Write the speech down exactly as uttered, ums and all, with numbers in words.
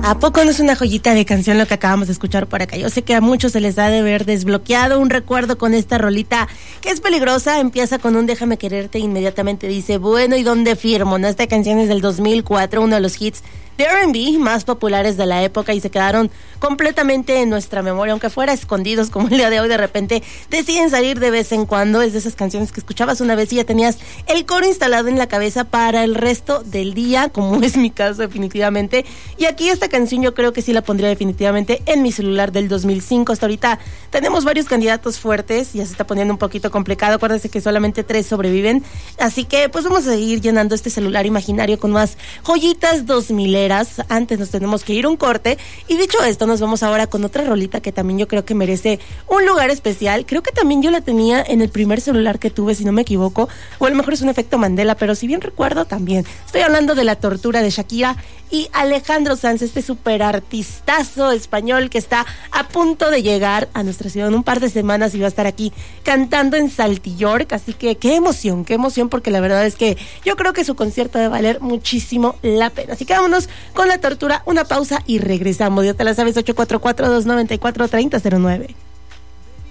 ¿A poco no es una joyita de canción lo que acabamos de escuchar por acá? Yo sé que a muchos se les ha de ver desbloqueado un recuerdo con esta rolita que es peligrosa. Empieza con un déjame quererte e inmediatamente dice, bueno, ¿y dónde firmo? ¿No? Esta canción es del dos mil cuatro, uno de los hits de R and B más populares de la época y se quedaron completamente en nuestra memoria, aunque fuera escondidos como el día de hoy, de repente deciden salir de vez en cuando. Es de esas canciones que escuchabas una vez y ya tenías el coro instalado en la cabeza para el resto del día, como es mi caso definitivamente. Y aquí esta canción yo creo que sí la pondría definitivamente en mi celular del dos mil cinco. Hasta ahorita tenemos varios candidatos fuertes, ya se está poniendo un poquito complicado, acuérdense que solamente tres sobreviven, así que pues vamos a seguir llenando este celular imaginario con más joyitas dos mileras. Antes nos tenemos que ir a un corte y dicho esto nos vamos ahora con otra rolita que también yo creo que merece un lugar especial. Creo que también yo la tenía en el primer celular que tuve, si no me equivoco, o a lo mejor es un efecto Mandela, pero si bien recuerdo también. Estoy hablando de La Tortura de Shakira y Alejandro Sanz, este súper artistazo español que está a punto de llegar a nuestra ciudad en un par de semanas y va a estar aquí cantando en Saltillork, así que qué emoción, qué emoción, porque la verdad es que yo creo que su concierto debe valer muchísimo la pena. Así que vámonos con La Tortura, una pausa y regresamos. Ya te la sabes, ocho cuatro cuatro, dos nueve cuatro, tres cero cero nueve.